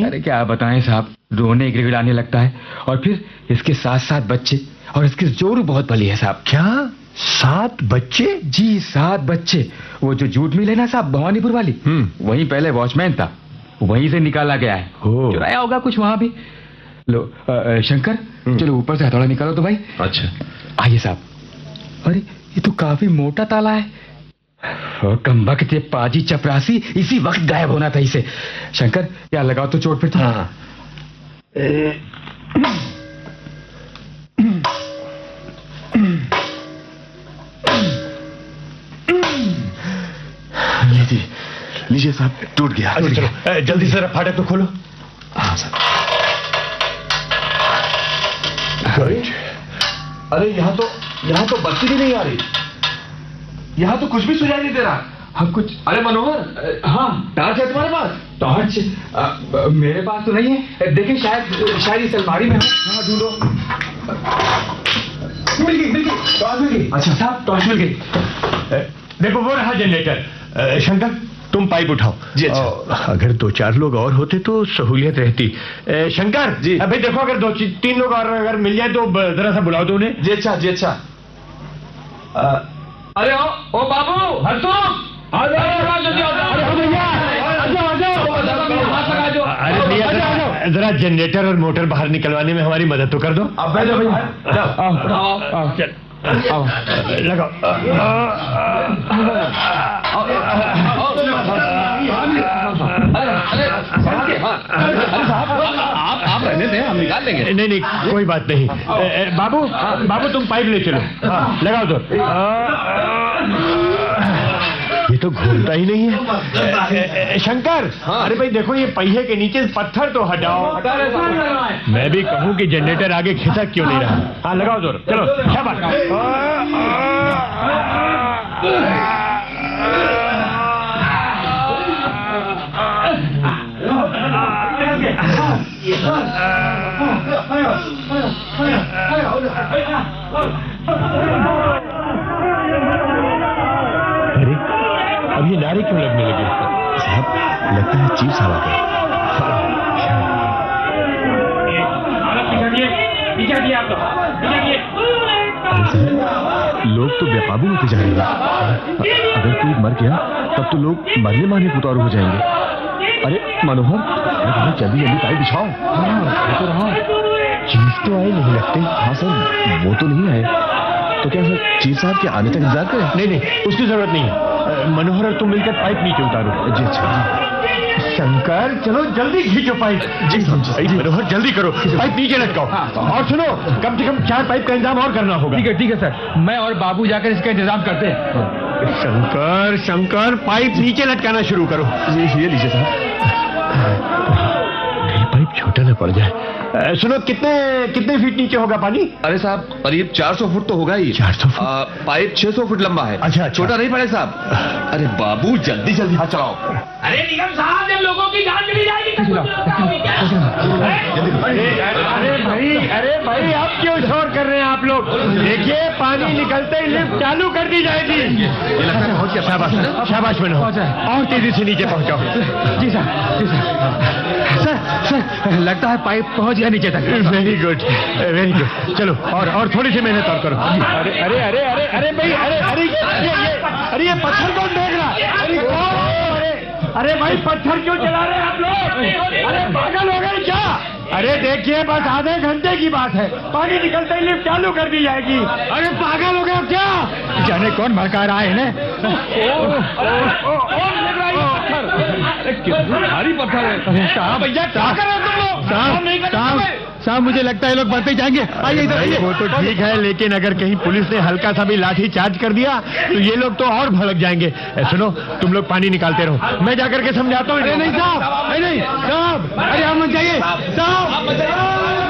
अरे क्या बताएं साहब, रोने गिड़गिड़ाने लगता है और फिर इसके 7 बच्चे और इसकी जोरू बहुत भली है साहब। क्या 7 बच्चे? जी 7 बच्चे। वो जो जूट मिल है ना साहब, भवानीपुर वाली, वहीं पहले वॉचमैन था, वहीं से निकाला गया है। चुराया होगा कुछ वहां भी। लो शंकर, चलो ऊपर से हथौड़ा निकालो तो भाई। अच्छा आइए साहब। अरे ये तो काफी मोटा ताला है। कमबख्त, ये पाजी चपरासी इसी वक्त गायब होना था इसे। शंकर क्या लगाओ तो चोट पे था। हाँ। लीजिए साहब, टूट गया। चलो जल्दी से फाटक तो खोलो। हाँ साहब। अरे यहाँ तो बत्ती भी नहीं आ रही, यहाँ तो कुछ भी सुझाई नहीं दे रहा। हम कुछ। अरे मनोहर, हाँ टॉर्च है तुम्हारे पास? टॉर्च मेरे पास तो नहीं है। देखिए शायद इस अलमारी में हो। हाँ ढूंढो। मिल गई टॉर्च मिल गई। अच्छा साहब, टॉर्च मिल गई। देखो वो रहा जनरेटर। शंकर तुम पाइप उठाओ। जी अच्छा। अगर 2-4 लोग और होते तो सहूलियत रहती। शंकर जी, अभी देखो अगर 2-3 लोग और अगर मिल जाए तो जरा सा बुलाओ दो उन्हें। जी अच्छा जी अच्छा। अरे ओ बाबू हरसुख, अरे भैया जरा जनरेटर और मोटर बाहर निकलवाने में हमारी मदद तो कर दो। अब बैठो भैया, चल लगाओ। आप रहने दें, हम निकाल लेंगे। नहीं कोई बात नहीं। बाबू तुम पाइप ले चलो। लगाओ तो। ये तो घूमता ही नहीं है। शंकर, अरे भाई देखो ये पहिए के नीचे पत्थर तो हटाओ। मैं भी कहूँ कि जनरेटर आगे खिसक क्यों नहीं रहा। हाँ लगाओ जोर, चलो शाबाश। अरे अब ये नारे क्यों लगने लगे? साहब लगता है चीफ साहब आ गए। लोग तो बेकाबू होते जाएंगे। अगर कोई मर गया तब तो लोग मरने मारने को उतारू हो जाएंगे। अरे मनोहर, जल्दी पाइप बिछाओ। चीफ तो आए नहीं लगते। हाँ सर, वो तो नहीं आए। तो क्या सर चीफ साहब के आने तक इंतजार करें? नहीं उसकी जरूरत नहीं है। मनोहर और तुम मिलकर पाइप नीचे उतारो। जी अच्छा। शंकर चलो जल्दी खींचो पाइप। जी मनोहर जल्दी करो, पाइप नीचे लटकाओ। और सुनो, कम से कम 4 पाइप का इंतजाम और करना होगा। ठीक है सर, मैं और बाबू जाकर इसका इंतजाम करते हैं। शंकर पाइप नीचे लटकाना शुरू करो। ये लीजिए साहब। पाइप छोटा न पड़ जाए। सुनो कितने फीट नीचे होगा पानी? अरे साहब करीब 400 फुट तो होगा ही। 400 फुट? पाइप 600 फुट लंबा है। अच्छा छोटा नहीं पड़े साहब। अरे बाबू जल्दी हाथ चलाओ। अरे निगम साहब, जब लोगों की जान चली जाएगी। अरे भाई आप क्यों शोर कर रहे हैं आप लोग? देखिए पानी निकलते ही लिफ्ट चालू कर दी जाएगी। शाबाश मनोहर, और तेजी से नीचे पहुंचाओ। जी सर लगता है पाइप पहुंच गया नीचे तक। Very good. चलो और थोड़ी सी मेहनत और करो। अरे भाई अरे ये पत्थर कौन देख रहा? अरे भाई पत्थर क्यों चला रहे हैं आप लोग? अरे पागल हो गए क्या? अरे देखिए बस आधे घंटे की बात है, पानी निकलते ही लिफ्ट चालू कर दी जाएगी। अरे पागल हो गए क्या? जाने कौन भड़का रहा है इन्हें। भारी पत्थर है। साहब भैया क्या कर रहे हो तुम लोग? साहब मुझे लगता है लोग बढ़ते जाएंगे। आइए इधर। वो तो ठीक है, लेकिन अगर कहीं पुलिस ने हल्का सा भी लाठी चार्ज कर दिया तो ये लोग तो और भड़क जाएंगे। सुनो तुम लोग पानी निकालते रहो, मैं जाकर के समझाता हूँ। नहीं साहब, अरे हम जाइए साहब।